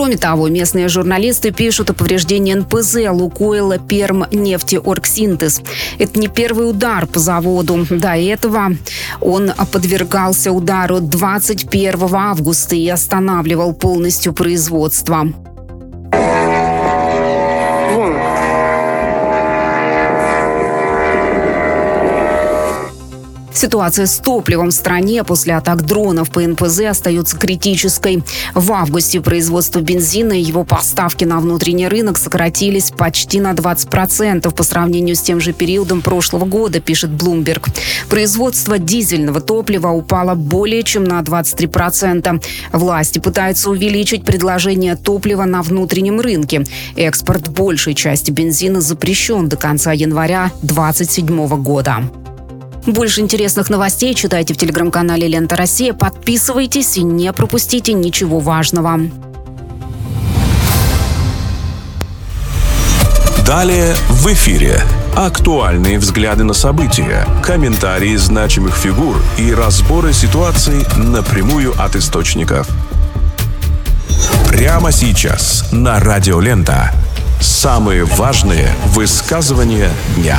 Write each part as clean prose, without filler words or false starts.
Кроме того, местные журналисты пишут о повреждении НПЗ Лукойла Пермнефтеоргсинтез. Это не первый удар по заводу. До этого он подвергался удару 21 августа и останавливал полностью производство. Ситуация с топливом в стране после атак дронов по НПЗ остается критической. В августе производство бензина и его поставки на внутренний рынок сократились почти на 20% по сравнению с тем же периодом прошлого года, пишет Bloomberg. Производство дизельного топлива упало более чем на 23%. Власти пытаются увеличить предложение топлива на внутреннем рынке. Экспорт большей части бензина запрещен до конца января 2027 года. Больше интересных новостей читайте в телеграм-канале «Лента Россия». Подписывайтесь и не пропустите ничего важного. Далее в эфире актуальные взгляды на события, комментарии значимых фигур и разборы ситуаций напрямую от источников. Прямо сейчас на Радио Лента самые важные высказывания дня.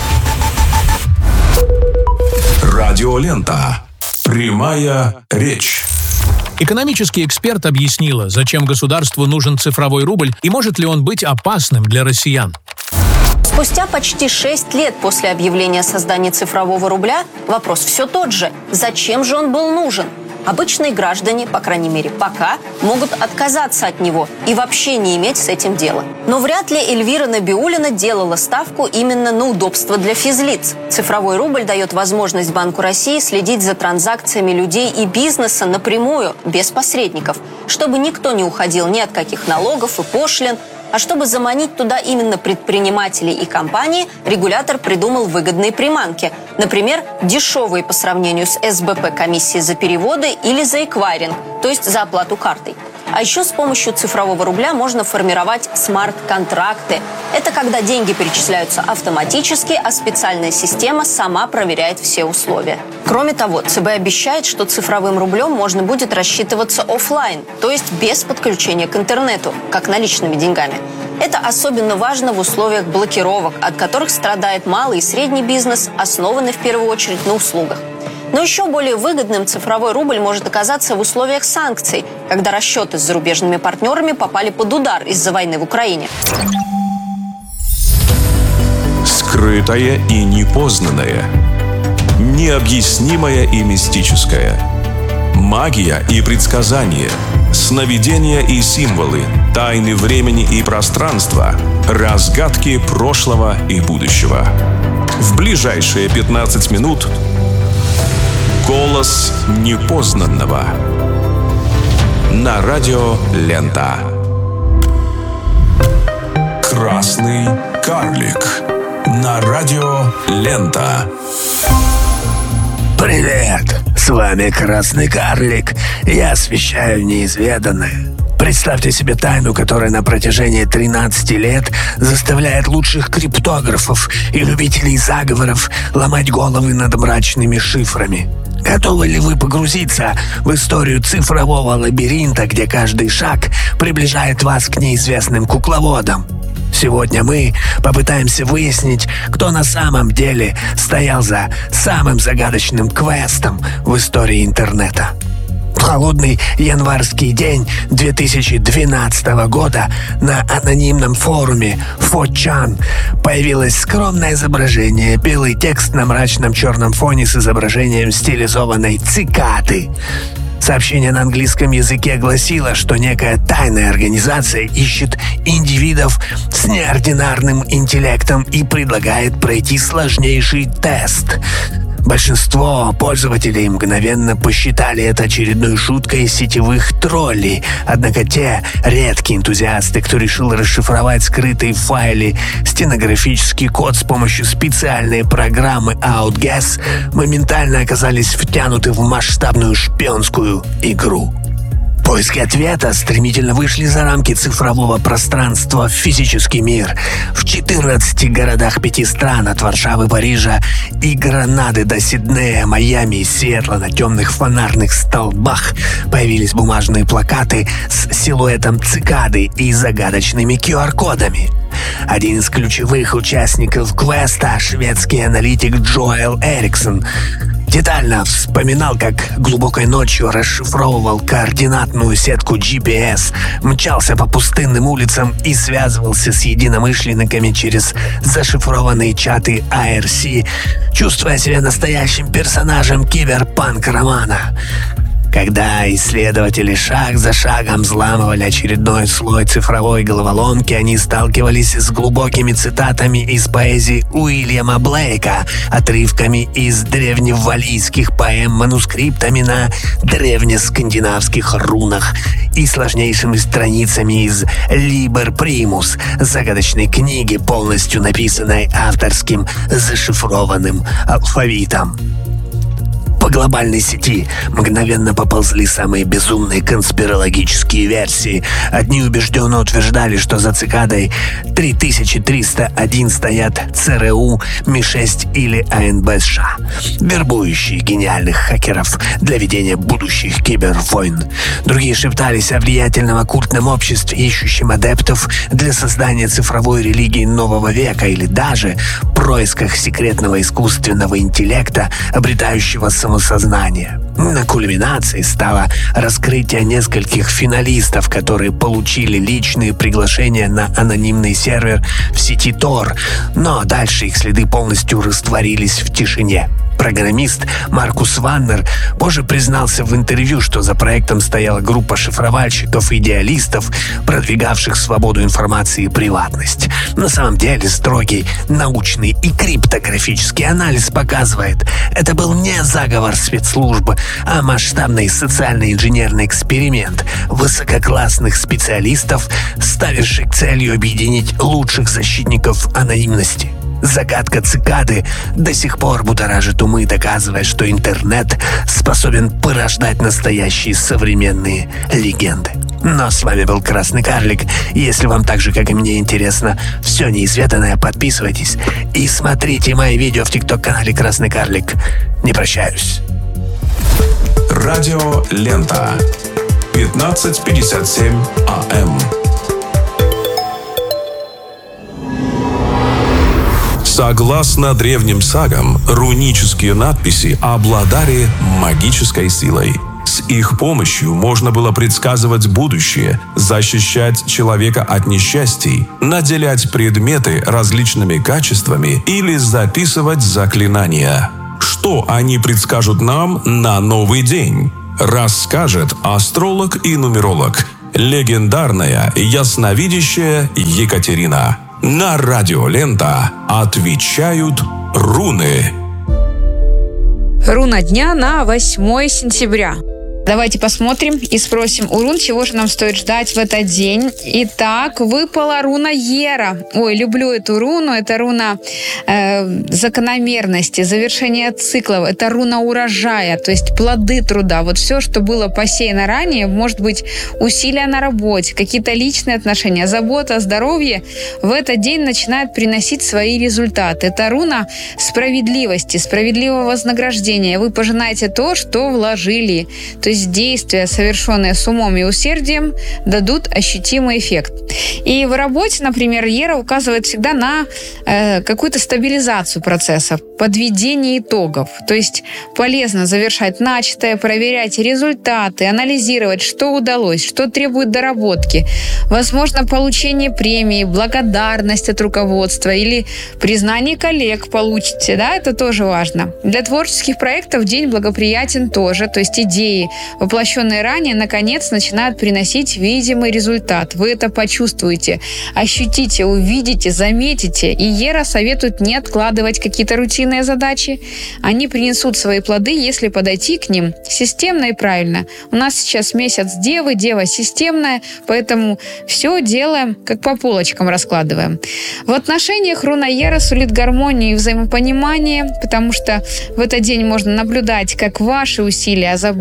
Радиолента. Прямая речь. Экономический эксперт объяснила, зачем государству нужен цифровой рубль и может ли он быть опасным для россиян. Спустя почти 6 лет после объявления о создании цифрового рубля вопрос все тот же. Зачем же он был нужен? Обычные граждане, по крайней мере пока, могут отказаться от него и вообще не иметь с этим дела. Но вряд ли Эльвира Набиуллина делала ставку именно на удобство для физлиц. Цифровой рубль дает возможность Банку России следить за транзакциями людей и бизнеса напрямую, без посредников, чтобы никто не уходил ни от каких налогов и пошлин. А чтобы заманить туда именно предпринимателей и компании, регулятор придумал выгодные приманки. Например, дешевые по сравнению с СБП комиссии за переводы или за эквайринг, то есть за оплату картой. А еще с помощью цифрового рубля можно формировать смарт-контракты. Это когда деньги перечисляются автоматически, а специальная система сама проверяет все условия. Кроме того, ЦБ обещает, что цифровым рублем можно будет рассчитываться офлайн, то есть без подключения к интернету, как наличными деньгами. Это особенно важно в условиях блокировок, от которых страдает малый и средний бизнес, основанный в первую очередь на услугах. Но еще более выгодным цифровой рубль может оказаться в условиях санкций, когда расчеты с зарубежными партнерами попали под удар из-за войны в Украине. Скрытое и непознанное. Необъяснимое и мистическое. Магия и предсказания. Сновидения и символы. Тайны времени и пространства. Разгадки прошлого и будущего. В ближайшие 15 минут голос непознанного. На Радио Лента. Красный карлик. На Радио Лента. Привет! С вами Красный Карлик. Я освещаю неизведанное. Представьте себе тайну, которая на протяжении 13 лет заставляет лучших криптографов и любителей заговоров ломать головы над мрачными шифрами. Готовы ли вы погрузиться в историю цифрового лабиринта, где каждый шаг приближает вас к неизвестным кукловодам? Сегодня мы попытаемся выяснить, кто на самом деле стоял за самым загадочным квестом в истории интернета. В холодный январский день 2012 года на анонимном форуме 4chan появилось скромное изображение, белый текст на мрачном черном фоне с изображением стилизованной цикады. Сообщение на английском языке гласило, что некая тайная организация ищет индивидов с неординарным интеллектом и предлагает пройти сложнейший тест. Большинство пользователей мгновенно посчитали это очередной шуткой сетевых троллей. Однако те редкие энтузиасты, кто решил расшифровать скрытые в файле стенографический код с помощью специальной программы Outguess, моментально оказались втянуты в масштабную шпионскую игру. По Поиски ответа стремительно вышли за рамки цифрового пространства в физический мир. В 14 городах 5 стран, от Варшавы, Парижа и Гранады до Сиднея, Майами и Сиэтла, на темных фонарных столбах появились бумажные плакаты с силуэтом цикады и загадочными QR-кодами. Один из ключевых участников квеста, шведский аналитик Джоэл Эриксон, детально вспоминал, как глубокой ночью расшифровывал координатную сетку GPS, мчался по пустынным улицам и связывался с единомышленниками через зашифрованные чаты IRC, чувствуя себя настоящим персонажем киберпанк-романа. Когда исследователи шаг за шагом взламывали очередной слой цифровой головоломки, они сталкивались с глубокими цитатами из поэзии Уильяма Блейка, отрывками из древневаллийских поэм, манускриптами на древнескандинавских рунах и сложнейшими страницами из «Liber Primus», загадочной книги, полностью написанной авторским зашифрованным алфавитом. По глобальной сети мгновенно поползли самые безумные конспирологические версии. Одни убежденно утверждали, что за цикадой 3301 стоят ЦРУ, Ми-6 или АНБ США, вербующие гениальных хакеров для ведения будущих кибервойн. Другие шептались о влиятельном оккультном обществе, ищущем адептов для создания цифровой религии нового века, или даже происках секретного искусственного интеллекта, обретающего самосознание. На кульминацией стало раскрытие нескольких финалистов, которые получили личные приглашения на анонимный сервер в сети Tor, но дальше их следы полностью растворились в тишине. Программист Маркус Ваннер позже признался в интервью, что за проектом стояла группа шифровальщиков-идеалистов, продвигавших свободу информации и приватность. На самом деле, строгий научный и криптографический анализ показывает, это был не заговор спецслужб, а масштабный социально-инженерный эксперимент высококлассных специалистов, ставивших целью объединить лучших защитников анонимности. Загадка цикады до сих пор будоражит умы, доказывая, что интернет способен порождать настоящие современные легенды. Но с вами был Красный Карлик. Если вам так же, как и мне, интересно все неизведанное, подписывайтесь и смотрите мои видео в ТикТок-канале Красный Карлик. Не прощаюсь. Радио Лента. 15:57 АМ. Согласно древним сагам, рунические надписи обладали магической силой. С их помощью можно было предсказывать будущее, защищать человека от несчастий, наделять предметы различными качествами или записывать заклинания. Что они предскажут нам на новый день? Расскажет астролог и нумеролог, легендарная ясновидящая Екатерина. На радио Лента отвечают руны. Руна дня на 8 сентября. Давайте посмотрим и спросим у рун, чего же нам стоит ждать в этот день. Итак, выпала руна Ера. Ой, люблю эту руну. Это руна закономерности, завершения циклов. Это руна урожая, то есть плоды труда. Вот все, что было посеяно ранее, может быть усилия на работе, какие-то личные отношения, забота, здоровье, в этот день начинают приносить свои результаты. Это руна справедливости, справедливого вознаграждения. Вы пожинаете то, что вложили. То есть действия, совершенные с умом и усердием, дадут ощутимый эффект. И в работе, например, Ера указывает всегда на какую-то стабилизацию процессов, подведение итогов. То есть полезно завершать начатое, проверять результаты, анализировать, что удалось, что требует доработки. Возможно, получение премии, благодарность от руководства или признание коллег получите. Да, это тоже важно. Для творческих проектов день благоприятен тоже. То есть идеи, воплощенные ранее, наконец начинают приносить видимый результат. Вы это почувствуете, ощутите, увидите, заметите. И Ера советует не откладывать какие-то рутинные задачи. Они принесут свои плоды, если подойти к ним системно и правильно. У нас сейчас месяц Девы, Дева системная, поэтому все делаем, как по полочкам раскладываем. В отношениях руна Ера сулит гармонию и взаимопонимание, потому что в этот день можно наблюдать, как ваши усилия о заботе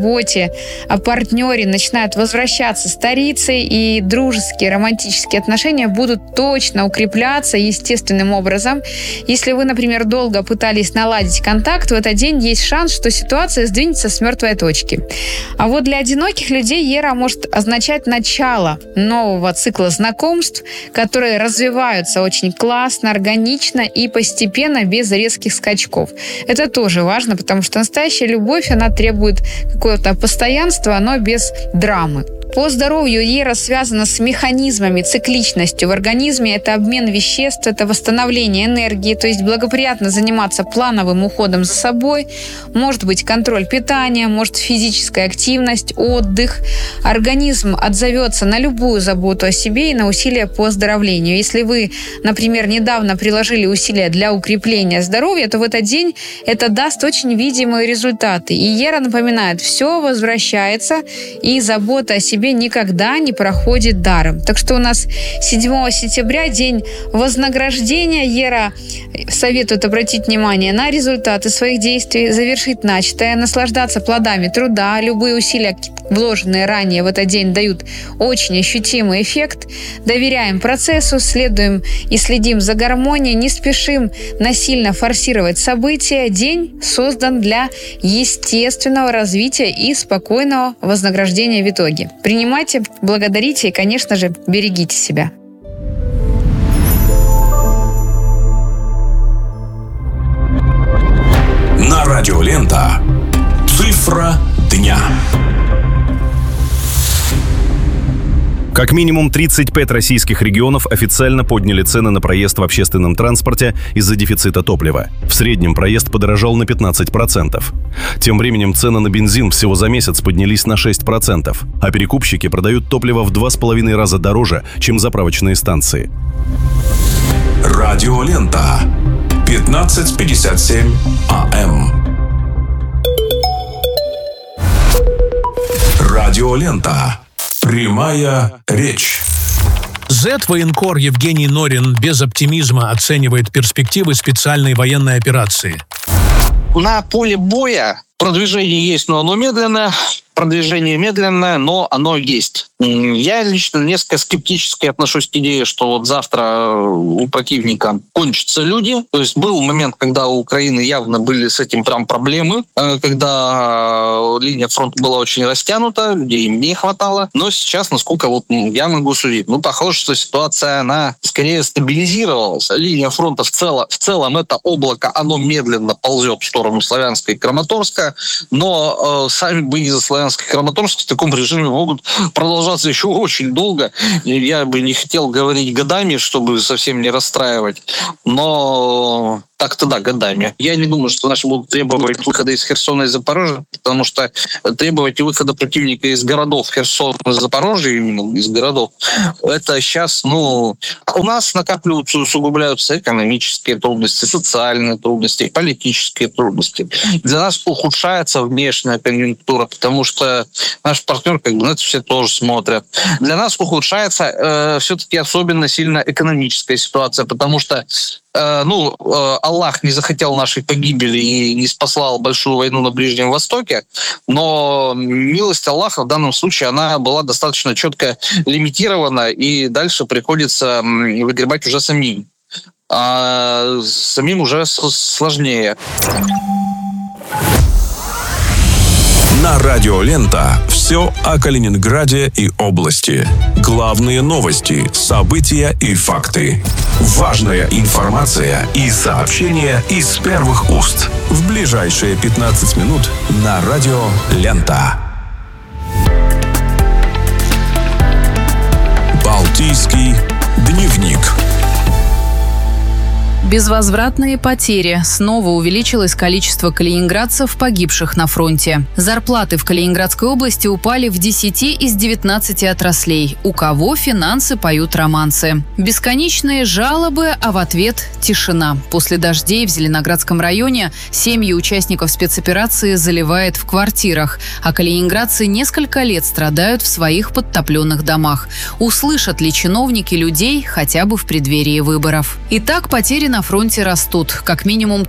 мысли о партнере начинают возвращаться старицей, и дружеские, романтические отношения будут точно укрепляться естественным образом. Если вы, например, долго пытались наладить контакт, в этот день есть шанс, что ситуация сдвинется с мертвой точки. А вот для одиноких людей Ера может означать начало нового цикла знакомств, которые развиваются очень классно, органично и постепенно, без резких скачков. Это тоже важно, потому что настоящая любовь, она требует какого-то постоянства, но без драмы. По здоровью Ера связана с механизмами, цикличностью в организме. Это обмен веществ, это восстановление энергии. То есть благоприятно заниматься плановым уходом за собой. Может быть контроль питания, может физическая активность, отдых. Организм отзовется на любую заботу о себе и на усилия по оздоровлению. Если вы, например, недавно приложили усилия для укрепления здоровья, то в этот день это даст очень видимые результаты. И Ера напоминает, все возвращается, и забота о себе никогда не проходит даром. Так что у нас 7 сентября день вознаграждения. Ера советует обратить внимание на результаты своих действий, завершить начатое, наслаждаться плодами труда. Любые усилия, вложенные ранее в этот день, дают очень ощутимый эффект. Доверяем процессу, следуем и следим за гармонией, не спешим насильно форсировать события. День создан для естественного развития и спокойного вознаграждения в итоге. Принимайте, благодарите и, конечно же, берегите себя. На радио Лента. Цифра дня. Как минимум 35 российских регионов официально подняли цены на проезд в общественном транспорте из-за дефицита топлива. В среднем проезд подорожал на 15%. Тем временем цены на бензин всего за месяц поднялись на 6%, а перекупщики продают топливо в 2,5 раза дороже, чем заправочные станции. Радио Лента. 15:57 АМ. Радио Лента. Прямая речь. Зет-военкор Евгений Норин без оптимизма оценивает перспективы специальной военной операции. На поле боя продвижение есть, но оно медленное. Продвижение медленное, но оно есть. Я лично несколько скептически отношусь к идее, что вот завтра у противника кончатся люди. То есть был момент, когда у Украины явно были с этим прям проблемы, когда линия фронта была очень растянута, людей им не хватало. Но сейчас, насколько вот я могу судить, похоже, что ситуация, она скорее стабилизировалась. Линия фронта в целом это облако, оно медленно ползет в сторону Славянска и Краматорска, но сами бои за Славянск и Краматорск в таком режиме могут продолжаться еще очень долго. Я бы не хотел говорить годами, чтобы совсем не расстраивать, но так-то да, годами. Я не думаю, что наши будут требовать выхода из Херсона и Запорожья, потому что требовать выхода противника из городов Херсона и Запорожья, именно из городов, это сейчас, у нас накапливаются, усугубляются экономические трудности, социальные трудности, политические трудности. Для нас ухудшается внешняя конъюнктура, потому что наш партнер, на это все тоже смотрят. Для нас ухудшается все-таки особенно сильно экономическая ситуация, потому что Аллах не захотел нашей погибели и не спаслал большую войну на Ближнем Востоке, но милость Аллаха в данном случае, она была достаточно четко лимитирована, и дальше приходится выгребать уже самим. А самим уже сложнее. На радио Лента все о Калининграде и области. Главные новости, события и факты. Важная информация и сообщения из первых уст. В ближайшие 15 минут на радио Лента. Балтийский дневник. Безвозвратные потери. Снова увеличилось количество калининградцев, погибших на фронте. Зарплаты в Калининградской области упали в 10 из 19 отраслей. У кого финансы поют романсы. Бесконечные жалобы, а в ответ тишина. После дождей в Зеленоградском районе семьи участников спецоперации заливает в квартирах, а калининградцы несколько лет страдают в своих подтопленных домах. Услышат ли чиновники людей хотя бы в преддверии выборов? Итак, потери на на фронте растут. Как минимум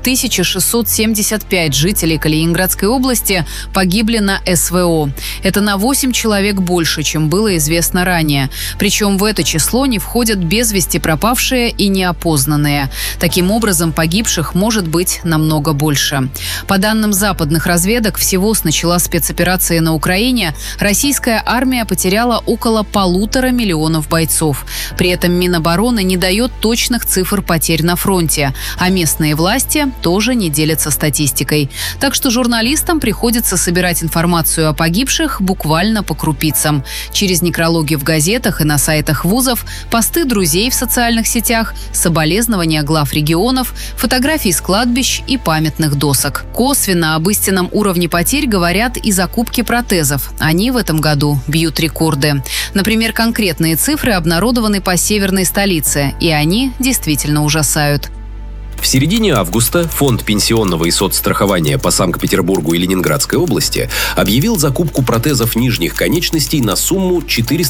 1675 жителей Калининградской области погибли на СВО. Это на 8 человек больше, чем было известно ранее. Причем в это число не входят без вести пропавшие и неопознанные. Таким образом, погибших может быть намного больше. По данным западных разведок, всего с начала спецоперации на Украине российская армия потеряла около 1,5 миллиона бойцов. При этом Минобороны не дает точных цифр потерь на фронте, а местные власти тоже не делятся статистикой. Так что журналистам приходится собирать информацию о погибших буквально по крупицам. Через некрологи в газетах и на сайтах вузов, посты друзей в социальных сетях, соболезнования глав регионов, фотографии с кладбищ и памятных досок. Косвенно об истинном уровне потерь говорят и закупки протезов. Они в этом году бьют рекорды. Например, конкретные цифры обнародованы по северной столице, и они действительно ужасают. В середине августа Фонд пенсионного и соцстрахования по Санкт-Петербургу и Ленинградской области объявил закупку протезов нижних конечностей на сумму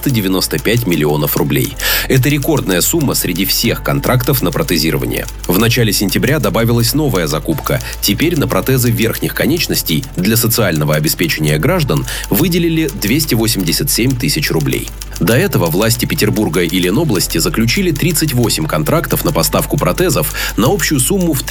495 миллионов рублей. Это рекордная сумма среди всех контрактов на протезирование. В начале сентября добавилась новая закупка. Теперь на протезы верхних конечностей для социального обеспечения граждан выделили 287 тысяч рублей. До этого власти Петербурга и Ленобласти заключили 38 контрактов на поставку протезов на общую сумму в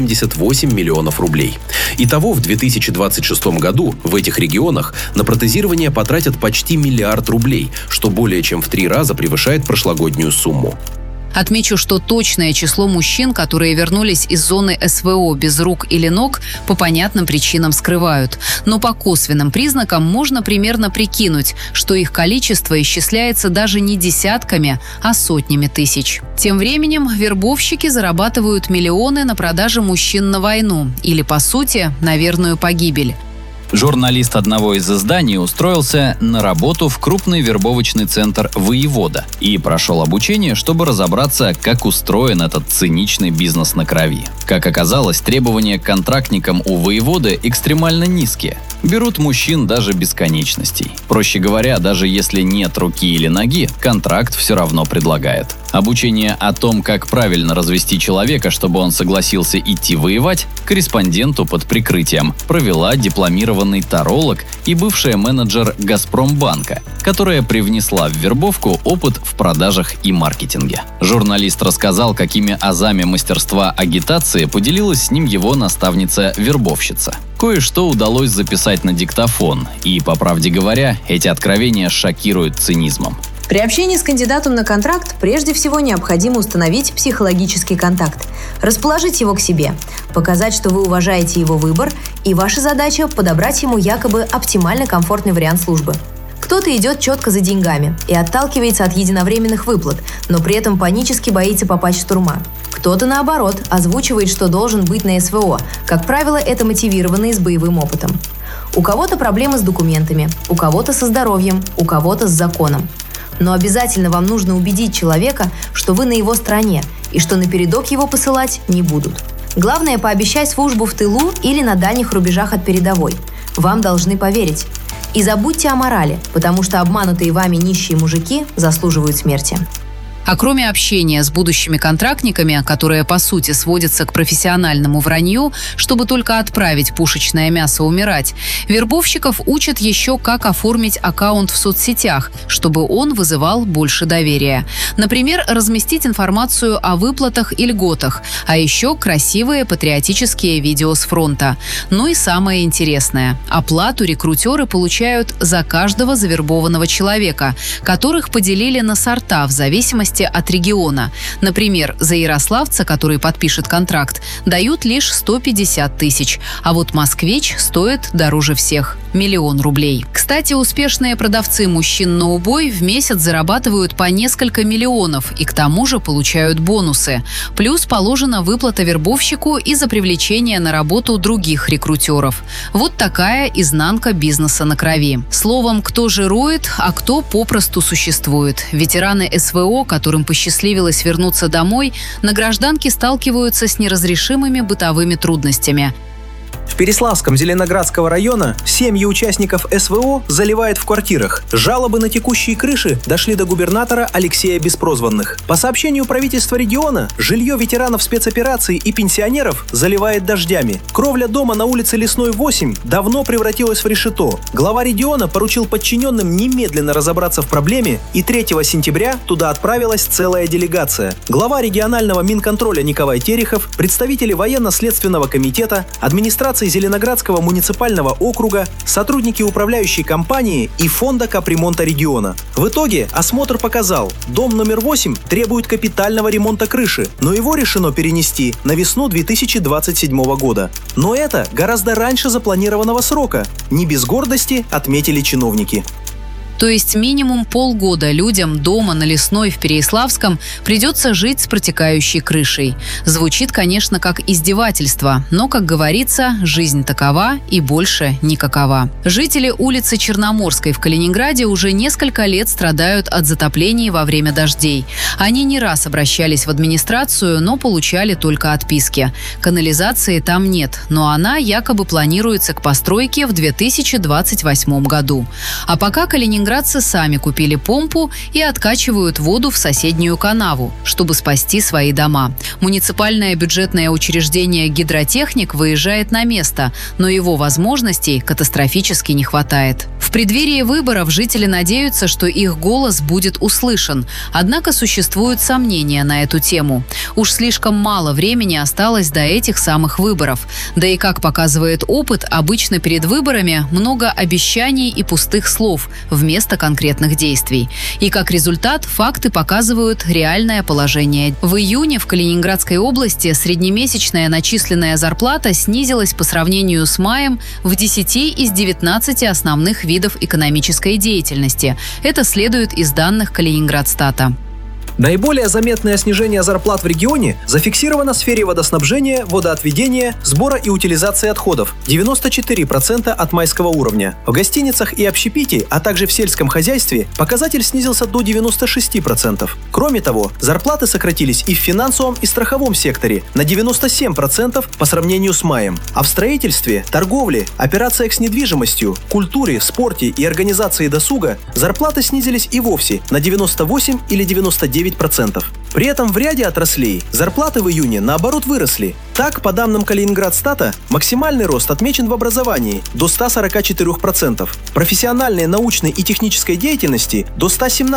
378 миллионов рублей. Итого в 2026 году в этих регионах на протезирование потратят почти 1 миллиард рублей, что более чем в 3 раза превышает прошлогоднюю сумму. Отмечу, что точное число мужчин, которые вернулись из зоны СВО без рук или ног, по понятным причинам скрывают. Но по косвенным признакам можно примерно прикинуть, что их количество исчисляется даже не десятками, а сотнями тысяч. Тем временем вербовщики зарабатывают миллионы на продаже мужчин на войну или, по сути, на верную погибель. Журналист одного из изданий устроился на работу в крупный вербовочный центр «Воевода» и прошел обучение, чтобы разобраться, как устроен этот циничный бизнес на крови. Как оказалось, требования к контрактникам у «Воеводы» экстремально низкие. Берут мужчин даже без конечностей. Проще говоря, даже если нет руки или ноги, контракт все равно предлагает. Обучение о том, как правильно развести человека, чтобы он согласился идти воевать, корреспонденту под прикрытием провела дипломированный таролог и бывшая менеджер «Газпромбанка», которая привнесла в вербовку опыт в продажах и маркетинге. Журналист рассказал, какими азами мастерства агитации поделилась с ним его наставница-вербовщица. Кое-что удалось записать на диктофон, и, по правде говоря, эти откровения шокируют цинизмом. При общении с кандидатом на контракт прежде всего необходимо установить психологический контакт, расположить его к себе, показать, что вы уважаете его выбор, и ваша задача – подобрать ему якобы оптимально комфортный вариант службы. Кто-то идет четко за деньгами и отталкивается от единовременных выплат, но при этом панически боится попасть в штурма. Кто-то, наоборот, озвучивает, что должен быть на СВО. Как правило, это мотивированные с боевым опытом. У кого-то проблемы с документами, у кого-то со здоровьем, у кого-то с законом. Но обязательно вам нужно убедить человека, что вы на его стороне и что напередок его посылать не будут. Главное – пообещать службу в тылу или на дальних рубежах от передовой. Вам должны поверить. И забудьте о морали, потому что обманутые вами нищие мужики заслуживают смерти. А кроме общения с будущими контрактниками, которое по сути сводится к профессиональному вранью, чтобы только отправить пушечное мясо умирать, вербовщиков учат еще, как оформить аккаунт в соцсетях, чтобы он вызывал больше доверия. Например, разместить информацию о выплатах и льготах, а еще красивые патриотические видео с фронта. Ну и самое интересное – оплату рекрутеры получают за каждого завербованного человека, которых поделили на сорта в зависимости от региона. Например, за ярославца, который подпишет контракт, дают лишь 150 тысяч, а вот москвич стоит дороже всех – 1 000 000 рублей. Кстати, успешные продавцы мужчин на убой в месяц зарабатывают по несколько миллионов и к тому же получают бонусы. Плюс положена выплата вербовщику и за привлечение на работу других рекрутеров. Вот такая изнанка бизнеса на крови. Словом, кто жирует, а кто попросту существует. Ветераны СВО, которым посчастливилось вернуться домой, на гражданке сталкиваются с неразрешимыми бытовыми трудностями. В Переславском Зеленоградского района семьи участников СВО заливает в квартирах. Жалобы на текущие крыши дошли до губернатора Алексея Беспрозванных. По сообщению правительства региона, жилье ветеранов спецопераций и пенсионеров заливает дождями. Кровля дома на улице Лесной, 8 давно превратилась в решето. Глава региона поручил подчиненным немедленно разобраться в проблеме, и 3 сентября туда отправилась целая делегация. Глава регионального Минконтроля Николай Терехов, представители военно-следственного комитета, администрации Зеленоградского муниципального округа, сотрудники управляющей компании и фонда капремонта региона. В итоге осмотр показал, дом номер 8 требует капитального ремонта крыши, но его решено перенести на весну 2027 года. Но это гораздо раньше запланированного срока. Не без гордости отметили чиновники. То есть минимум полгода людям дома на Лесной в Переяславском придется жить с протекающей крышей. Звучит, конечно, как издевательство, но, как говорится, жизнь такова и больше никакова. Жители улицы Черноморской в Калининграде уже несколько лет страдают от затоплений во время дождей. Они не раз обращались в администрацию, но получали только отписки. Канализации там нет, но она якобы планируется к постройке в 2028 году. А пока калининградцы сами купили помпу и откачивают воду в соседнюю канаву, чтобы спасти свои дома. Муниципальное бюджетное учреждение «Гидротехник» выезжает на место, но его возможностей катастрофически не хватает. В преддверии выборов жители надеются, что их голос будет услышан. Однако существуют сомнения на эту тему. Уж слишком мало времени осталось до этих самых выборов. Да и, как показывает опыт, обычно перед выборами много обещаний и пустых слов вместо конкретных действий. И как результат, факты показывают реальное положение. В июне в Калининградской области среднемесячная начисленная зарплата снизилась по сравнению с маем в 10 из 19 основных видов экономической деятельности. Это следует из данных Калининградстата. Наиболее заметное снижение зарплат в регионе зафиксировано в сфере водоснабжения, водоотведения, сбора и утилизации отходов – 94% от майского уровня. В гостиницах и общепите, а также в сельском хозяйстве показатель снизился до 96%. Кроме того, зарплаты сократились и в финансовом и страховом секторе на 97% по сравнению с маем. А в строительстве, торговле, операциях с недвижимостью, культуре, спорте и организации досуга зарплаты снизились и вовсе на 98 или 99%. При этом в ряде отраслей зарплаты в июне, наоборот, выросли. Так, по данным Калининградстата, максимальный рост отмечен в образовании – до 144%, профессиональной, научной и технической деятельности – до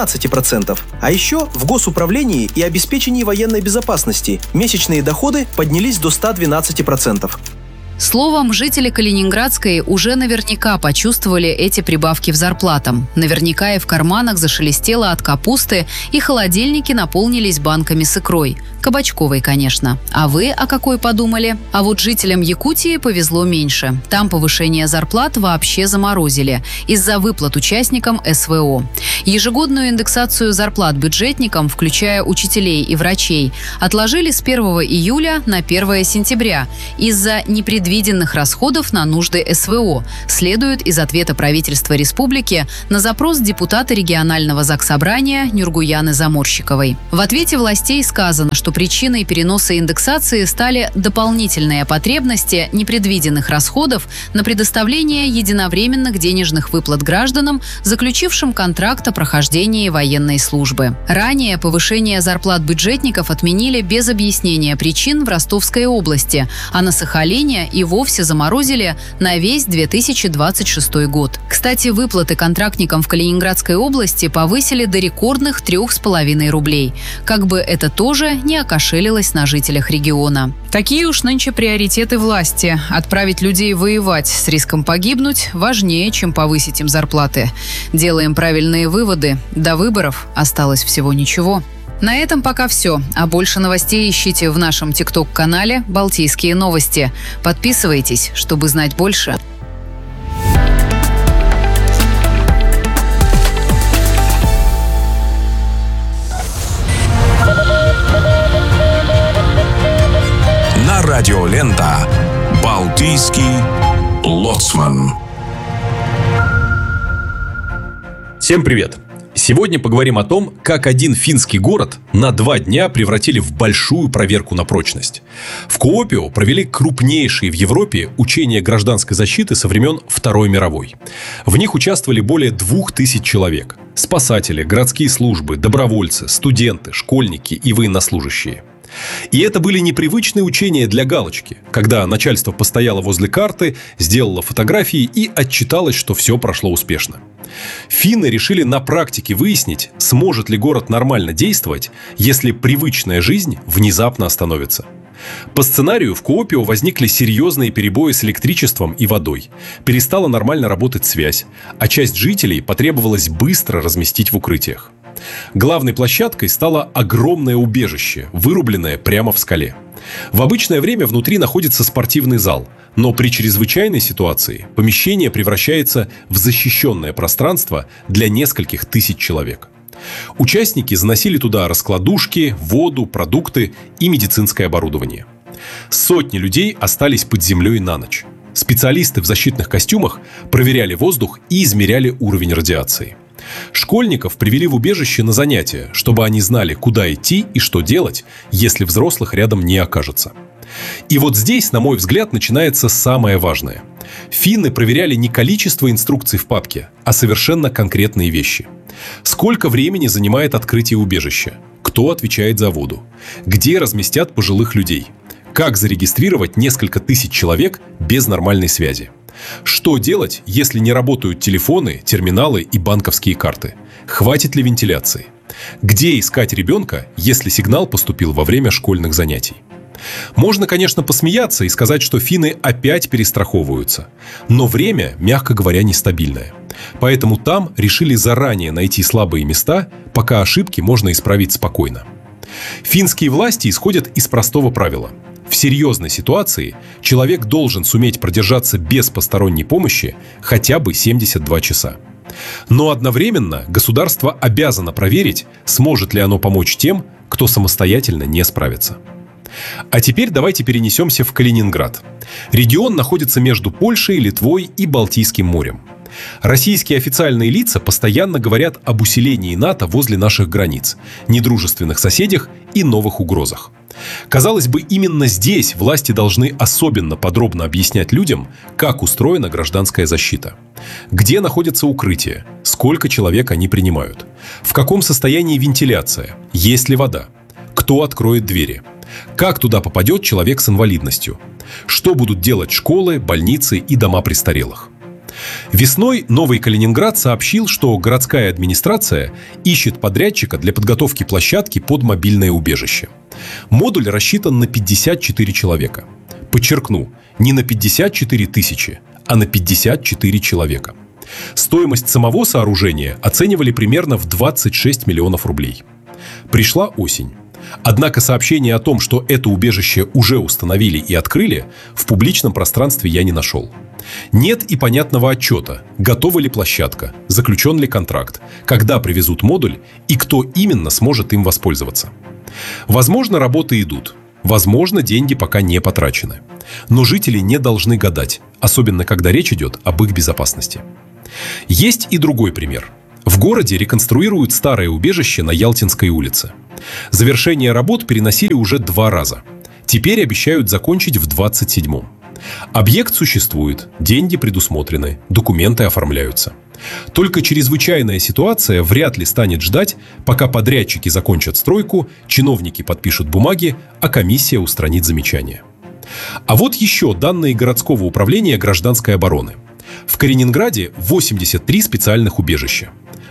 117%. А еще в госуправлении и обеспечении военной безопасности месячные доходы поднялись до 112%. Словом, жители Калининградской уже наверняка почувствовали эти прибавки в зарплатам. Наверняка и в карманах зашелестело от капусты, и холодильники наполнились банками с икрой. Кабачковой, конечно. А вы о какой подумали? А вот жителям Якутии повезло меньше. Там повышение зарплат вообще заморозили из-за выплат участникам СВО. Ежегодную индексацию зарплат бюджетникам, включая учителей и врачей, отложили с 1 июля на 1 сентября из-за непредвиденных расходов на нужды СВО, следует из ответа правительства республики на запрос депутата регионального заксобрания Нюргуяны Заморщиковой. В ответе властей сказано, что причиной переноса индексации стали дополнительные потребности непредвиденных расходов на предоставление единовременных денежных выплат гражданам, заключившим контракт о прохождении военной службы. Ранее повышение зарплат бюджетников отменили без объяснения причин в Ростовской области, а на Сахалине и вовсе заморозили на весь 2026 год. Кстати, выплаты контрактникам в Калининградской области повысили до рекордных 3,5 рублей. Как бы это тоже не окошелилось на жителях региона. Такие уж нынче приоритеты власти. Отправить людей воевать с риском погибнуть важнее, чем повысить им зарплаты. Делаем правильные выводы. До выборов осталось всего ничего. На этом пока все. А больше новостей ищите в нашем ТикТок-канале «Балтийские новости». Подписывайтесь, чтобы знать больше. На радиолента «Балтийский лоцман». Всем привет! Сегодня поговорим о том, как один финский город на 2 дня превратили в большую проверку на прочность. В Куопио провели крупнейшие в Европе учения гражданской защиты со времен Второй мировой. В них участвовали более 2000 человек. Спасатели, городские службы, добровольцы, студенты, школьники и военнослужащие. И это были непривычные учения для галочки, когда начальство постояло возле карты, сделало фотографии и отчиталось, что все прошло успешно. Финны решили на практике выяснить, сможет ли город нормально действовать, если привычная жизнь внезапно остановится. По сценарию в Куопио возникли серьезные перебои с электричеством и водой. Перестала нормально работать связь, а часть жителей потребовалось быстро разместить в укрытиях. Главной площадкой стало огромное убежище, вырубленное прямо в скале. В обычное время внутри находится спортивный зал, но при чрезвычайной ситуации помещение превращается в защищенное пространство для нескольких тысяч человек. Участники заносили туда раскладушки, воду, продукты и медицинское оборудование. Сотни людей остались под землей на ночь. Специалисты в защитных костюмах проверяли воздух и измеряли уровень радиации. Школьников привели в убежище на занятия, чтобы они знали, куда идти и что делать, если взрослых рядом не окажется. И вот здесь, на мой взгляд, начинается самое важное. Финны проверяли не количество инструкций в папке, а совершенно конкретные вещи. Сколько времени занимает открытие убежища? Кто отвечает за воду? Где разместят пожилых людей? Как зарегистрировать несколько тысяч человек без нормальной связи? Что делать, если не работают телефоны, терминалы и банковские карты? Хватит ли вентиляции? Где искать ребенка, если сигнал поступил во время школьных занятий? Можно, конечно, посмеяться и сказать, что финны опять перестраховываются. Но время, мягко говоря, нестабильное. Поэтому там решили заранее найти слабые места, пока ошибки можно исправить спокойно. Финские власти исходят из простого правила. В серьезной ситуации человек должен суметь продержаться без посторонней помощи хотя бы 72 часа. Но одновременно государство обязано проверить, сможет ли оно помочь тем, кто самостоятельно не справится. А теперь давайте перенесемся в Калининград. Регион находится между Польшей, Литвой и Балтийским морем. Российские официальные лица постоянно говорят об усилении НАТО возле наших границ, недружественных соседях и новых угрозах. Казалось бы, именно здесь власти должны особенно подробно объяснять людям, как устроена гражданская защита. Где находятся укрытия, сколько человек они принимают, в каком состоянии вентиляция, есть ли вода, кто откроет двери, как туда попадет человек с инвалидностью, что будут делать школы, больницы и дома престарелых. Весной Новый Калининград сообщил, что городская администрация ищет подрядчика для подготовки площадки под мобильное убежище. Модуль рассчитан на 54 человека. Подчеркну, не на 54 тысячи, а на 54 человека. Стоимость самого сооружения оценивали примерно в 26 миллионов рублей. Пришла осень. Однако сообщение о том, что это убежище уже установили и открыли, в публичном пространстве я не нашел. Нет и понятного отчета, готова ли площадка, заключен ли контракт, когда привезут модуль и кто именно сможет им воспользоваться. Возможно, работы идут. Возможно, деньги пока не потрачены. Но жители не должны гадать, особенно когда речь идет об их безопасности. Есть и другой пример. В городе реконструируют старое убежище на Ялтинской улице. Завершение работ переносили уже 2 раза. Теперь обещают закончить в 27-м. Объект существует, деньги предусмотрены, документы оформляются. Только чрезвычайная ситуация вряд ли станет ждать, пока подрядчики закончат стройку, чиновники подпишут бумаги, а комиссия устранит замечания. А вот еще данные городского управления гражданской обороны. В Калининграде 83 специальных убежища.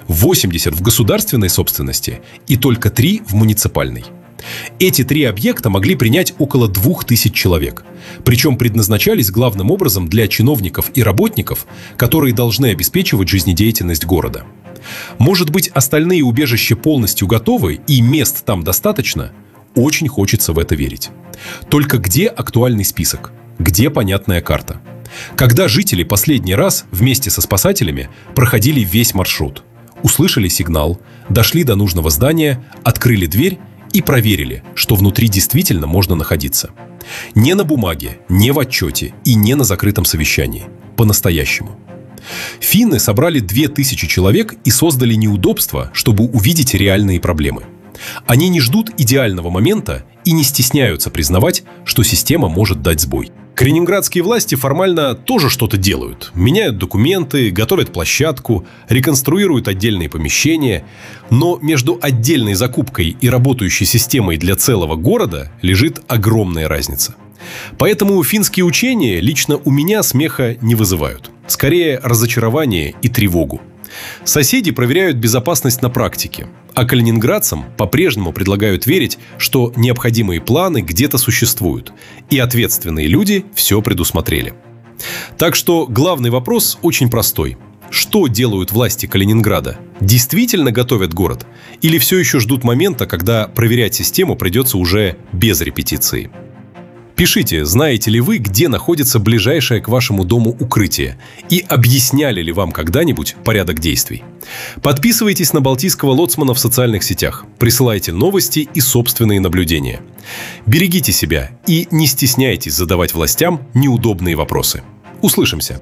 80 в государственной собственности и только 3 в муниципальной. Эти 3 объекта могли принять около 2000 человек. Причем предназначались главным образом для чиновников и работников, которые должны обеспечивать жизнедеятельность города. Может быть, остальные убежища полностью готовы и мест там достаточно? Очень хочется в это верить. Только где актуальный список? Где понятная карта? Когда жители последний раз вместе со спасателями проходили весь маршрут? Услышали сигнал, дошли до нужного здания, открыли дверь и проверили, что внутри действительно можно находиться. Не на бумаге, не в отчете и не на закрытом совещании. По-настоящему. Финны собрали 2000 человек и создали неудобства, чтобы увидеть реальные проблемы. Они не ждут идеального момента и не стесняются признавать, что система может дать сбой. Калининградские власти формально тоже что-то делают. Меняют документы, готовят площадку, реконструируют отдельные помещения. Но между отдельной закупкой и работающей системой для целого города лежит огромная разница. Поэтому финские учения лично у меня смеха не вызывают. Скорее, разочарование и тревогу. Соседи проверяют безопасность на практике, а калининградцам по-прежнему предлагают верить, что необходимые планы где-то существуют, и ответственные люди все предусмотрели. Так что главный вопрос очень простой. Что делают власти Калининграда? Действительно готовят город? Или все еще ждут момента, когда проверять систему придется уже без репетиции? Пишите, знаете ли вы, где находится ближайшее к вашему дому укрытие, и объясняли ли вам когда-нибудь порядок действий. Подписывайтесь на Балтийского лоцмана в социальных сетях, присылайте новости и собственные наблюдения. Берегите себя и не стесняйтесь задавать властям неудобные вопросы. Услышимся!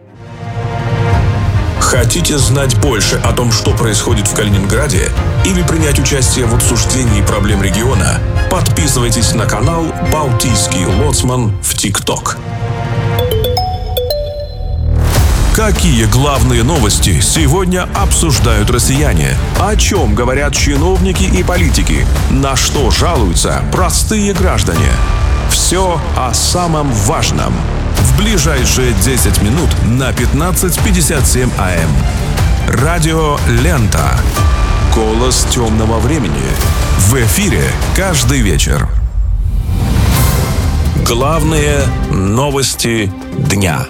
Хотите знать больше о том, что происходит в Калининграде, или принять участие в обсуждении проблем региона? Подписывайтесь на канал «Балтийский лоцман» в ТикТок. Какие главные новости сегодня обсуждают россияне? О чем говорят чиновники и политики? На что жалуются простые граждане? Все о самом важном. В ближайшие 10 минут на 15:57 АМ. Радио «Лента». Голос темного времени. В эфире каждый вечер. Главные новости дня.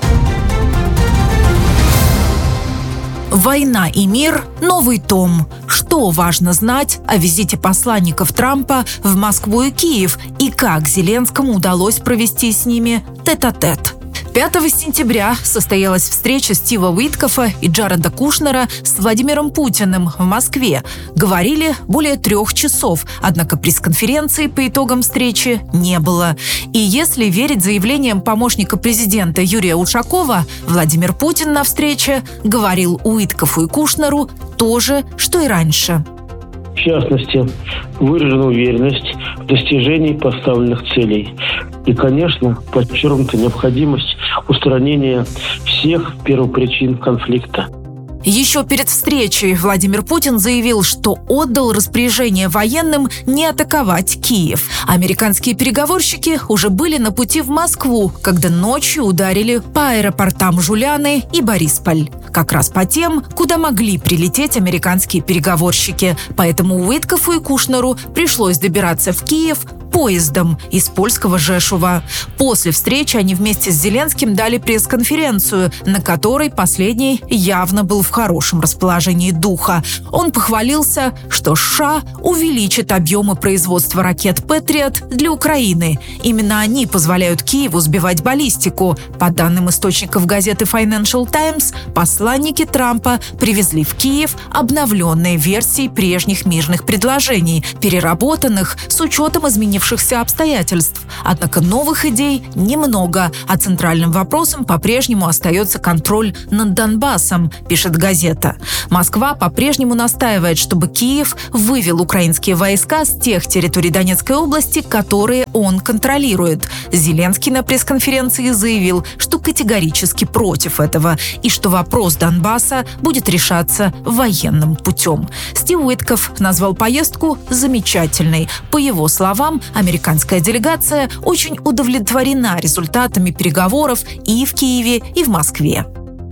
«Война и мир. Новый том. Что важно знать о визите посланников Трампа в Москву и Киев и как Зеленскому удалось провести с ними тет-а-тет». 5 сентября состоялась встреча Стива Уиткофа и Джареда Кушнера с Владимиром Путиным в Москве. Говорили более 3 часов, однако пресс-конференции по итогам встречи не было. И если верить заявлениям помощника президента Юрия Ушакова, Владимир Путин на встрече говорил Уиткофу и Кушнеру то же, что и раньше. В частности, выражена уверенность в достижении поставленных целей. И, конечно, подчеркнута необходимость устранения всех первопричин конфликта. Еще перед встречей Владимир Путин заявил, что отдал распоряжение военным не атаковать Киев. Американские переговорщики уже были на пути в Москву, когда ночью ударили по аэропортам Жуляны и Борисполь. Как раз по тем, куда могли прилететь американские переговорщики. Поэтому Уиткофу и Кушнеру пришлось добираться в Киев поездом из польского Жешува. После встречи они вместе с Зеленским дали пресс-конференцию, на которой последний явно был в хорошем расположении духа. Он похвалился, что США увеличит объемы производства ракет «Патриот» для Украины. Именно они позволяют Киеву сбивать баллистику. По данным источников газеты Financial Times, посланники Трампа привезли в Киев обновленные версии прежних мирных предложений, переработанных с учетом изменившихся обстоятельств. Однако новых идей немного, а центральным вопросом по-прежнему остается контроль над Донбассом, пишет газета. Москва по-прежнему настаивает, чтобы Киев вывел украинские войска с тех территорий Донецкой области, которые он контролирует. Зеленский на пресс-конференции заявил, что категорически против этого и что вопрос Донбасса будет решаться военным путем. Стив Уиткоф назвал поездку замечательной. По его словам, американская делегация очень удовлетворена результатами переговоров и в Киеве, и в Москве.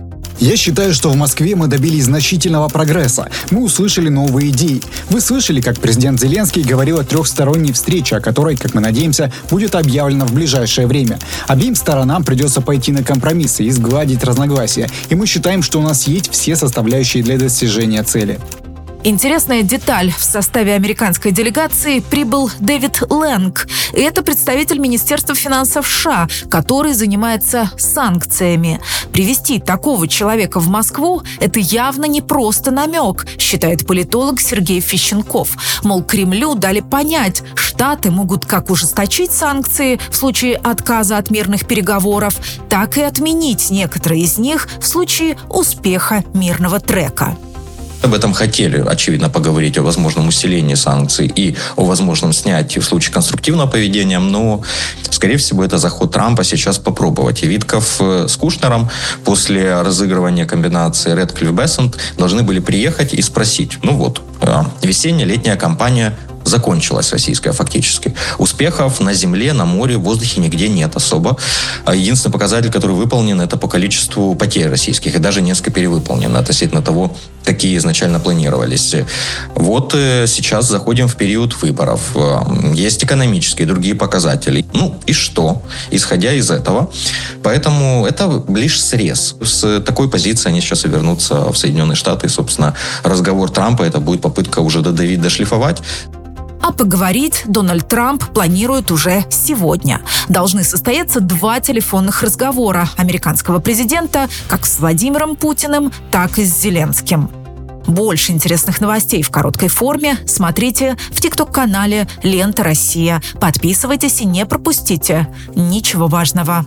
Я считаю, что в Москве мы добились значительного прогресса. Мы услышали новые идеи. Вы слышали, как президент Зеленский говорил о трехсторонней встрече, о которой, как мы надеемся, будет объявлено в ближайшее время. Обеим сторонам придется пойти на компромиссы и сгладить разногласия. И мы считаем, что у нас есть все составляющие для достижения цели. Интересная деталь. В составе американской делегации прибыл Дэвид Лэнг. Это представитель Министерства финансов США, который занимается санкциями. Привести такого человека в Москву – это явно не просто намек, считает политолог Сергей Фищенков. Мол, Кремлю дали понять, Штаты могут как ужесточить санкции в случае отказа от мирных переговоров, так и отменить некоторые из них в случае успеха мирного трека. Об этом хотели, очевидно, поговорить, о возможном усилении санкций и о возможном снятии в случае конструктивного поведения, но, скорее всего, это заход Трампа сейчас попробовать. И Витков с Кушнером после разыгрывания комбинации Рэдклифф-Бессент должны были приехать и спросить, весенняя, летняя кампания закончилась российская фактически. Успехов на земле, на море, в воздухе нигде нет особо. Единственный показатель, который выполнен, это по количеству потерь российских. И даже несколько перевыполнен относительно того, какие изначально планировались. Вот сейчас заходим в период выборов. Есть экономические, другие показатели. И что? Исходя из этого. Поэтому это лишь срез. С такой позиции они сейчас и вернутся в Соединенные Штаты. И, собственно, разговор Трампа, это будет попытка уже додавить, дошлифовать. А поговорить Дональд Трамп планирует уже сегодня. Должны состояться 2 телефонных разговора американского президента как с Владимиром Путиным, так и с Зеленским. Больше интересных новостей в короткой форме смотрите в ТикТок-канале «Лента Россия». Подписывайтесь и не пропустите ничего важного.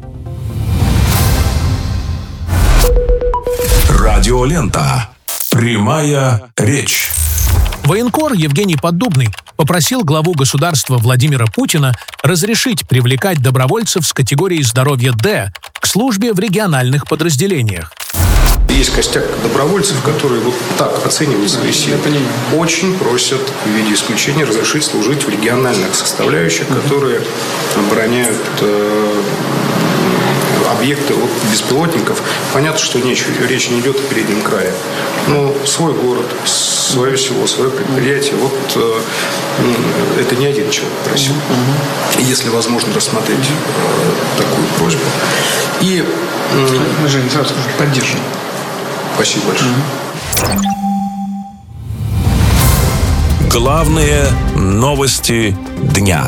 Радиолента. Прямая речь. Военкор Евгений Поддубный попросил главу государства Владимира Путина разрешить привлекать добровольцев с категории здоровья «Д» к службе в региональных подразделениях. Есть костяк добровольцев, которые вот так оценивают свои силы. Очень просят в виде исключения разрешить служить в региональных составляющих, которые обороняют объекты от беспилотников. Понятно, что речь не идет о переднем крае. Но свой город, свое село, свое предприятие, это не один человек просил. Если возможно рассмотреть такую просьбу. И мы же сразу скажем, поддержим. Спасибо большое. Главные новости дня.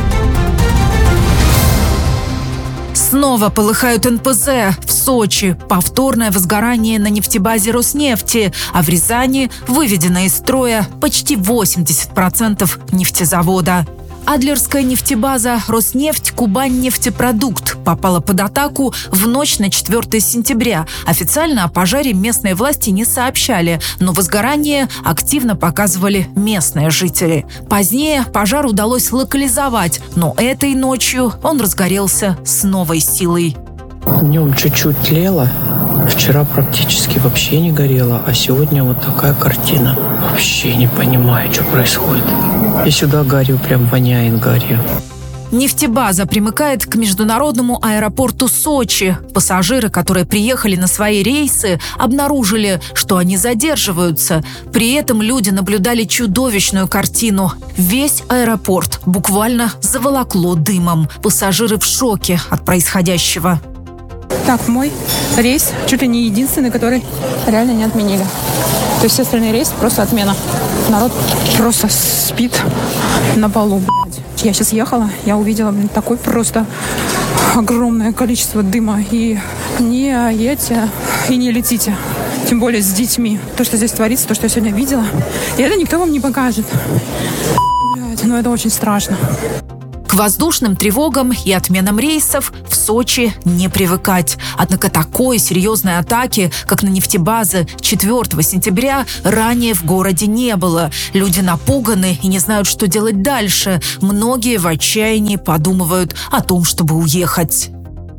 Снова полыхают НПЗ. В Сочи повторное возгорание на нефтебазе Роснефти, а в Рязани выведено из строя почти 80% нефтезавода. Адлерская нефтебаза «Роснефть Кубань-нефтепродукт» попала под атаку в ночь на 4 сентября. Официально о пожаре местные власти не сообщали, но возгорание активно показывали местные жители. Позднее пожар удалось локализовать, но этой ночью он разгорелся с новой силой. Днем чуть-чуть тлело, вчера практически вообще не горело, а сегодня вот такая картина. Вообще не понимаю, что происходит. И сюда гарью прям воняет гарью. Нефтебаза примыкает к международному аэропорту Сочи. Пассажиры, которые приехали на свои рейсы, обнаружили, что они задерживаются. При этом люди наблюдали чудовищную картину. Весь аэропорт буквально заволокло дымом. Пассажиры в шоке от происходящего. Так, мой рейс чуть ли не единственный, который реально не отменили. То есть все остальные рейсы просто отмена. Народ просто спит на полу, блядь. Я сейчас ехала, я увидела, такое просто огромное количество дыма. И не едьте, и не летите. Тем более с детьми. То, что здесь творится, то, что я сегодня видела. И это никто вам не покажет. Блядь, но это очень страшно. К воздушным тревогам и отменам рейсов в Сочи не привыкать. Однако такой серьезной атаки, как на нефтебазы 4 сентября, ранее в городе не было. Люди напуганы и не знают, что делать дальше. Многие в отчаянии подумывают о том, чтобы уехать.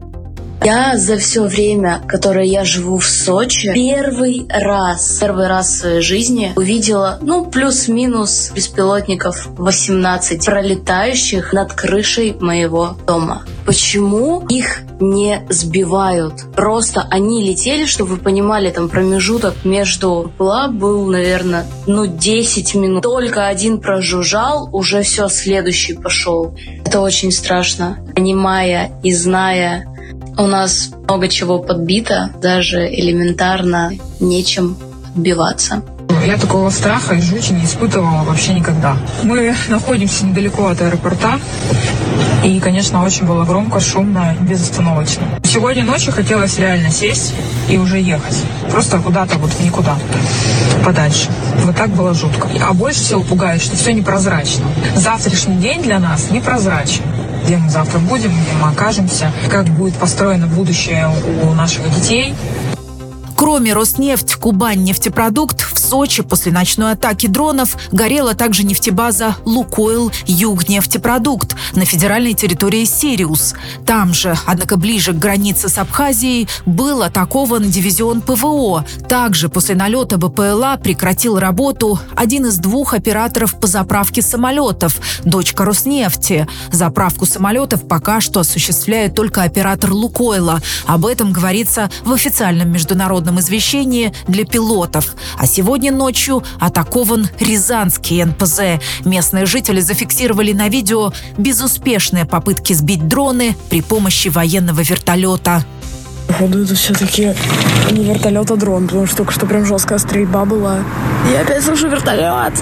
Я за все время, которое я живу в Сочи, первый раз в своей жизни увидела, плюс-минус беспилотников 18, пролетающих над крышей моего дома. Почему их не сбивают? Просто они летели, чтобы вы понимали, там промежуток между был, наверное, 10 минут. Только один прожужжал, уже все, следующий пошел. Это очень страшно. Понимая и зная, у нас много чего подбито, даже элементарно нечем отбиваться. я такого страха и жути не испытывала вообще никогда. Мы находимся недалеко от аэропорта. И, конечно, очень было громко, шумно, безостановочно. Сегодня ночью хотелось реально сесть и уже ехать. Просто куда-то вот в никуда, подальше. Вот так было жутко. А больше всего пугает, что все непрозрачно. Завтрашний день для нас непрозрачен. Где мы завтра будем, где мы окажемся, как будет построено будущее у наших детей. Кроме Роснефть, Кубань-нефтепродукт, в Сочи после ночной атаки дронов горела также нефтебаза «Лукойл Югнефтепродукт» на федеральной территории Сириус. Там же, однако ближе к границе с Абхазией, был атакован дивизион ПВО. Также после налета БПЛА прекратил работу один из 2 операторов по заправке самолетов, дочка Роснефти. Заправку самолетов пока что осуществляет только оператор «Лукойла». Об этом говорится в официальном международном извещении для пилотов. А сегодня ночью атакован Рязанский НПЗ. Местные жители зафиксировали на видео безуспешные попытки сбить дроны при помощи военного вертолета. Походу, это все-таки не вертолет, а дрон, потому что только что прям жесткая стрельба была. Я опять слышу вертолет.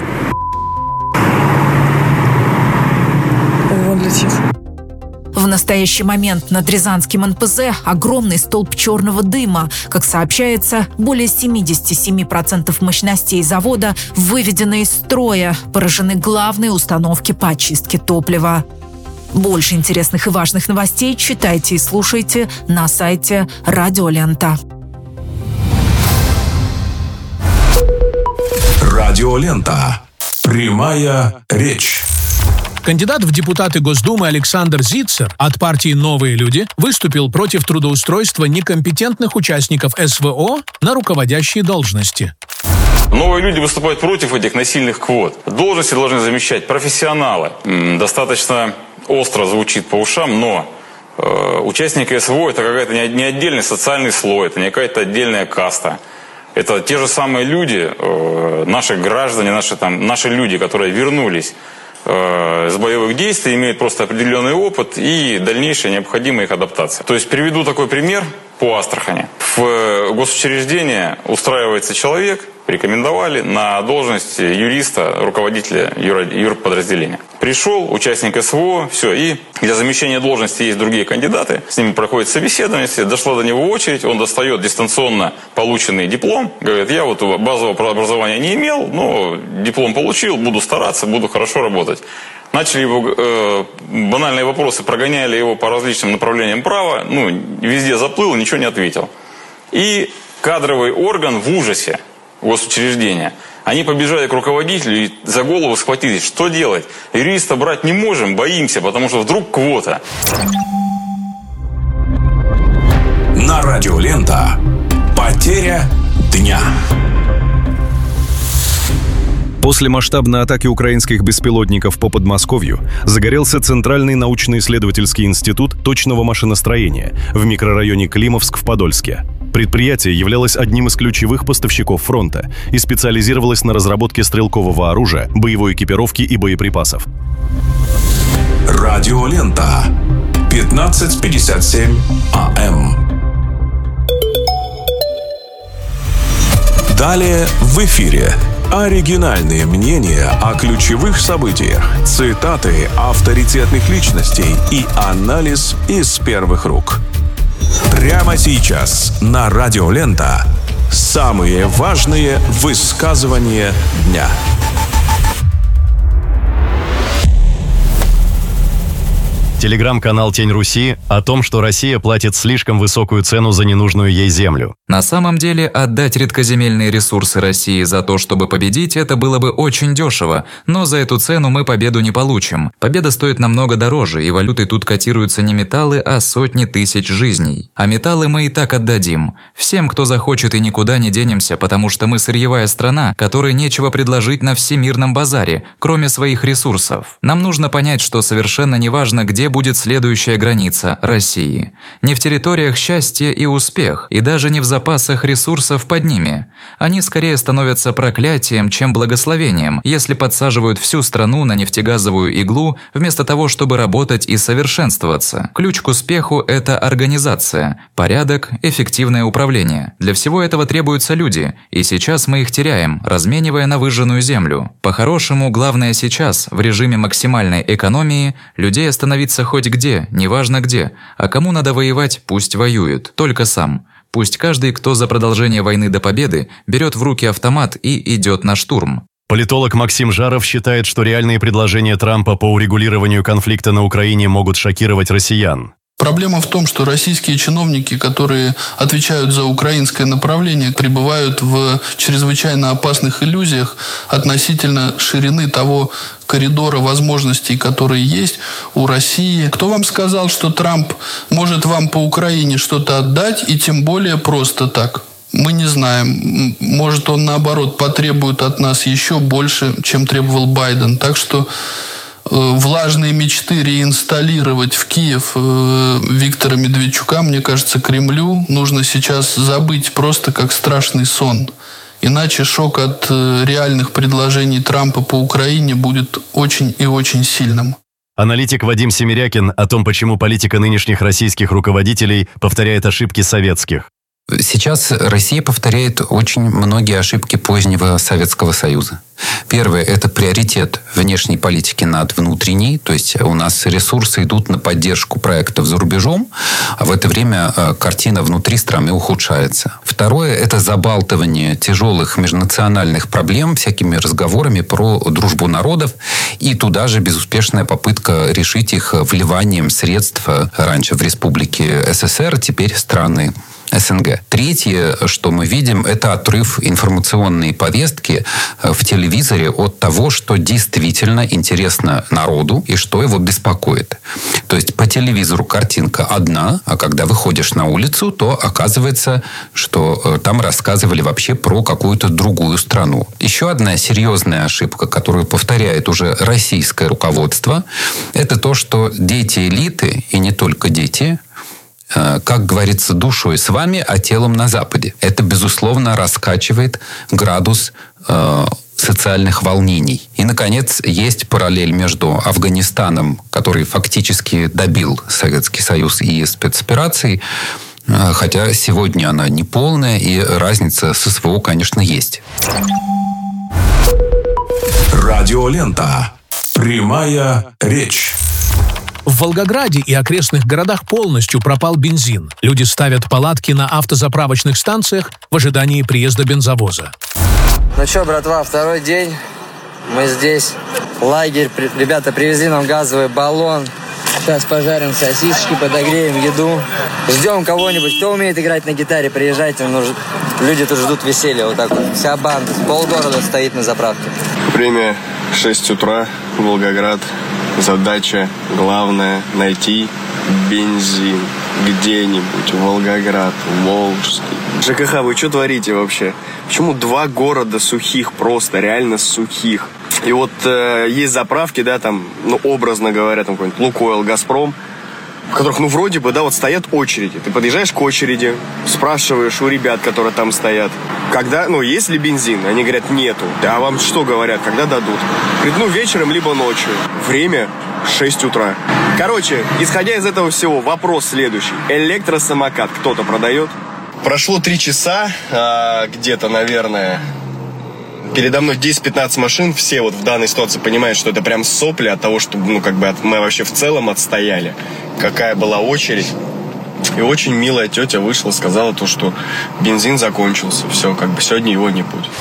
Он летит. В настоящий момент над Рязанским НПЗ огромный столб черного дыма. Как сообщается, более 77% мощностей завода выведены из строя. Поражены главные установки по очистке топлива. Больше интересных и важных новостей читайте и слушайте на сайте Радио Лента. Радио Лента. Прямая речь. Кандидат в депутаты Госдумы Александр Зицер от партии «Новые люди» выступил против трудоустройства некомпетентных участников СВО на руководящие должности. Новые люди выступают против этих насильных квот. Должности должны замещать профессионалы. Достаточно остро звучит по ушам, но участники СВО – это какая-то не отдельный социальный слой, это не какая-то отдельная каста. Это те же самые люди, наши граждане, наши люди, которые вернулись с боевых действий, имеют просто определенный опыт и дальнейшая необходимая их адаптация. То есть приведу такой пример по Астрахани. В госучреждение устраивается человек, рекомендовали на должность юриста, руководителя юрподразделения. Пришел участник СВО, все, и для замещения должности есть другие кандидаты, с ними проходит собеседование, дошла до него очередь, он достает дистанционно полученный диплом, говорит, я вот базового образования не имел, но диплом получил, буду стараться, буду хорошо работать. Начали его банальные вопросы, прогоняли его по различным направлениям права, везде заплыл, ничего не ответил. И кадровый орган в ужасе, госучреждения, они побежали к руководителю и за голову схватились. Что делать? Юриста брать не можем, боимся, потому что вдруг квота. На Радио Лента. Потеря дня. После масштабной атаки украинских беспилотников по Подмосковью загорелся Центральный научно-исследовательский институт точного машиностроения в микрорайоне Климовск в Подольске. Предприятие являлось одним из ключевых поставщиков фронта и специализировалось на разработке стрелкового оружия, боевой экипировки и боеприпасов. Радио Лента. 15:57 АМ. Далее в эфире. Оригинальные мнения о ключевых событиях, цитаты авторитетных личностей и анализ из первых рук. Прямо сейчас на Радио Лента самые важные высказывания дня. Телеграм-канал «Тень Руси» о том, что Россия платит слишком высокую цену за ненужную ей землю. На самом деле, отдать редкоземельные ресурсы России за то, чтобы победить, это было бы очень дешево, но за эту цену мы победу не получим. Победа стоит намного дороже, и валютой тут котируются не металлы, а сотни тысяч жизней. А металлы мы и так отдадим. Всем, кто захочет, и никуда не денемся, потому что мы сырьевая страна, которой нечего предложить на всемирном базаре, кроме своих ресурсов. Нам нужно понять, что совершенно неважно, где где будет следующая граница России. Не в территориях счастья и успех, и даже не в запасах ресурсов под ними. Они скорее становятся проклятием, чем благословением, если подсаживают всю страну на нефтегазовую иглу, вместо того, чтобы работать и совершенствоваться. Ключ к успеху – это организация, порядок, эффективное управление. Для всего этого требуются люди, и сейчас мы их теряем, разменивая на выжженную землю. По-хорошему, главное сейчас, в режиме максимальной экономии, людей остановиться хоть где, неважно где, а кому надо воевать, пусть воюет, только сам. Пусть каждый, кто за продолжение войны до победы, берет в руки автомат и идет на штурм. Политолог Максим Жаров считает, что реальные предложения Трампа по урегулированию конфликта на Украине могут шокировать россиян. Проблема в том, что российские чиновники, которые отвечают за украинское направление, пребывают в чрезвычайно опасных иллюзиях относительно ширины того коридора возможностей, которые есть у России. Кто вам сказал, что Трамп может вам по Украине что-то отдать, и тем более просто так? Мы не знаем. Может, он, наоборот, потребует от нас еще больше, чем требовал Байден. Так что влажные мечты реинсталлировать в Киев Виктора Медведчука, мне кажется, Кремлю нужно сейчас забыть просто как страшный сон. Иначе шок от реальных предложений Трампа по Украине будет очень и очень сильным. Аналитик Вадим Семерякин о том, почему политика нынешних российских руководителей повторяет ошибки советских. Сейчас Россия повторяет очень многие ошибки позднего Советского Союза. Первое – это приоритет внешней политики над внутренней. То есть у нас ресурсы идут на поддержку проектов за рубежом, а в это время картина внутри страны ухудшается. Второе – это забалтывание тяжелых межнациональных проблем всякими разговорами про дружбу народов. И туда же безуспешная попытка решить их вливанием средств раньше в республике СССР, теперь страны СНГ. Третье, что мы видим, это отрыв информационной повестки в телевизоре от того, что действительно интересно народу и что его беспокоит. То есть по телевизору картинка одна, а когда выходишь на улицу, то оказывается, что там рассказывали вообще про какую-то другую страну. Еще одна серьезная ошибка, которую повторяет уже российское руководство, это то, что дети элиты, и не только дети, как говорится, душой с вами, а телом на Западе. Это, безусловно, раскачивает градус социальных волнений. И, наконец, есть параллель между Афганистаном, который фактически добил Советский Союз и спецопераций, хотя сегодня она не полная, и разница с СВО, конечно, есть. Радиолента. Прямая речь. В Волгограде и окрестных городах полностью пропал бензин. Люди ставят палатки на автозаправочных станциях в ожидании приезда бензовоза. Ну что, братва, второй день. Мы здесь. Лагерь. Ребята привезли нам газовый баллон. Сейчас пожарим сосисочки, подогреем еду. Ждем кого-нибудь. Кто умеет играть на гитаре, приезжайте. Люди тут ждут веселья. Вот так вот. Вся банда. Полгорода стоит на заправке. Время 6 утра. Волгоград. Задача главная – найти бензин где-нибудь. Волгоград, Волжский. ЖКХ, вы что творите вообще? Почему 2 города сухих, просто реально сухих? И вот есть заправки, да, там, ну, образно говоря, там какой-нибудь Лукойл, Газпром, в которых, ну, вроде бы, да, вот стоят очереди. Ты подъезжаешь к очереди, спрашиваешь у ребят, которые там стоят, когда, ну, есть ли бензин? Они говорят, нету. А вам что говорят, когда дадут? Говорят, ну, вечером, либо ночью. Время 6 утра. Короче, исходя из этого всего, вопрос следующий. Электросамокат кто-то продает? Прошло 3 часа, где-то, наверное... Передо мной 10-15 машин, все вот в данной ситуации понимают, что это прям сопли от того, что, ну, как бы мы вообще в целом отстояли. Какая была очередь. И очень милая тетя вышла, сказала то, что бензин закончился. Все, как бы сегодня его не будет.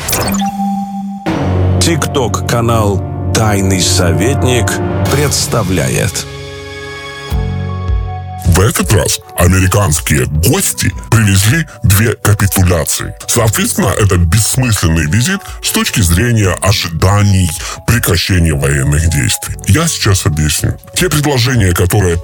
ТикТок-канал «Тайный советник» представляет. В этот раз американские гости привезли 2 капитуляции. Соответственно, это бессмысленный визит с точки зрения ожиданий прекращения военных действий. Я сейчас объясню. Те предложения, которые